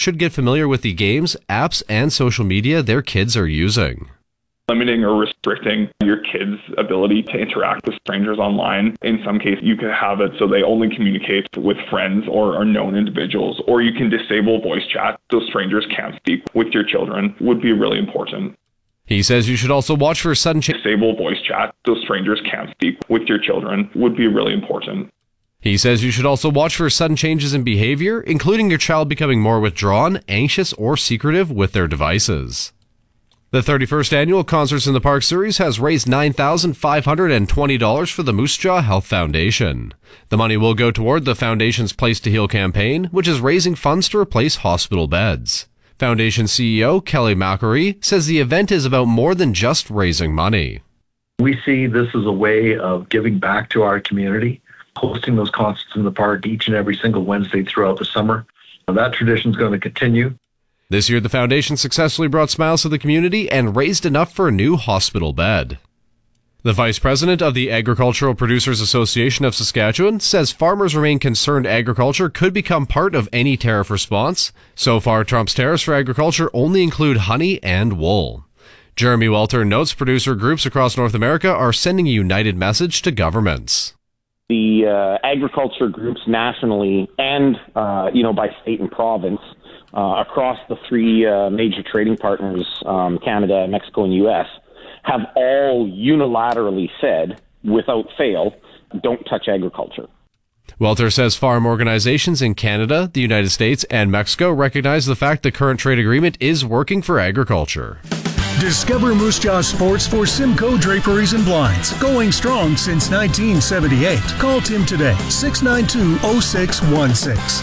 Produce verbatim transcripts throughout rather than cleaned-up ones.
should get familiar with the games, apps, and social media their kids are using. Limiting or restricting your kids' ability to interact with strangers online. In some cases, you could have it so they only communicate with friends or, or known individuals, or you can disable voice chat so strangers can't speak with your children would be really important. He says you should also watch for sudden changes. Disable voice chat so strangers can't speak with your children would be really important. He says you should also watch for sudden changes in behavior, including your child becoming more withdrawn, anxious, or secretive with their devices. The thirty-first Annual Concerts in the Park Series has raised nine thousand five hundred twenty dollars for the Moose Jaw Health Foundation. The money will go toward the Foundation's Place to Heal campaign, which is raising funds to replace hospital beds. Foundation C E O Kelly Macquarie says the event is about more than just raising money. We see this as a way of giving back to our community, hosting those concerts in the park each and every single Wednesday throughout the summer. That tradition is going to continue. This year, the foundation successfully brought smiles to the community and raised enough for a new hospital bed. The vice president of the Agricultural Producers Association of Saskatchewan says farmers remain concerned agriculture could become part of any tariff response. So far, Trump's tariffs for agriculture only include honey and wool. Jeremy Welter notes producer groups across North America are sending a united message to governments. The uh, agriculture groups nationally and, uh, you know, by state and province, Uh, across the three uh, major trading partners, um, Canada, Mexico, and U S, have all unilaterally said, without fail, don't touch agriculture. Welter says farm organizations in Canada, the United States, and Mexico recognize the fact the current trade agreement is working for agriculture. Discover Moose Jaw Sports for Simcoe Draperies and Blinds. Going strong since nineteen seventy-eight. Call Tim today, six nine two, oh six one six.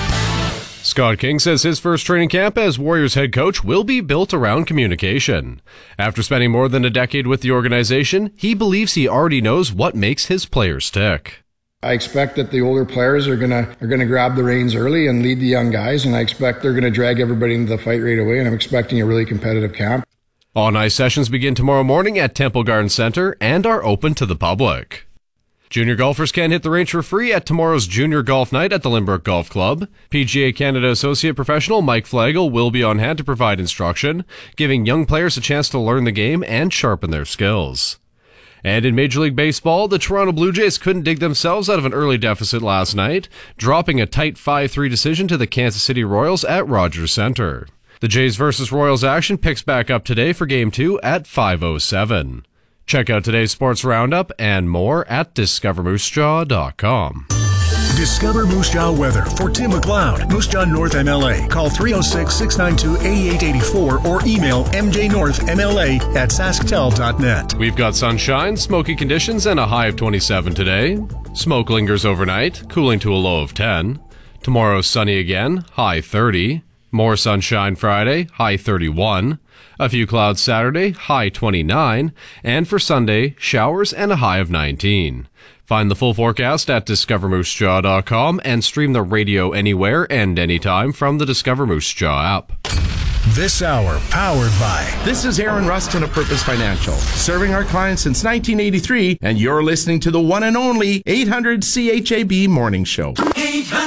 Scott King says his first training camp as Warriors head coach will be built around communication. After spending more than a decade with the organization, he believes he already knows what makes his players tick. I expect that the older players are gonna are gonna grab the reins early and lead the young guys, and I expect they're gonna drag everybody into the fight right away, and I'm expecting a really competitive camp. On-ice sessions begin tomorrow morning at Temple Garden Center and are open to the public. Junior golfers can hit the range for free at tomorrow's Junior Golf Night at the Lynbrook Golf Club. P G A Canada Associate Professional Mike Flagel will be on hand to provide instruction, giving young players a chance to learn the game and sharpen their skills. And in Major League Baseball, the Toronto Blue Jays couldn't dig themselves out of an early deficit last night, dropping a tight five three decision to the Kansas City Royals at Rogers Center. The Jays versus Royals action picks back up today for Game two at five oh seven. Check out today's sports roundup and more at discover moose jaw dot com. Discover Moose Jaw weather for Tim McLeod, Moose Jaw North M L A. Call three oh six, six nine two, eight eight eight four or email m j north m l a at sasktel dot net. We've got sunshine, smoky conditions, and a high of twenty-seven today. Smoke lingers overnight, cooling to a low of ten. Tomorrow sunny again, high thirty. More sunshine Friday, high thirty-one. A few clouds Saturday, high twenty-nine. And for Sunday, showers and a high of nineteen. Find the full forecast at discover moose jaw dot com and stream the radio anywhere and anytime from the Discover Moose Jaw app. This hour powered by... This is Aaron Rustin of Purpose Financial, serving our clients since nineteen eighty-three, and you're listening to the one and only eight hundred C H A B Morning Show. eight hundred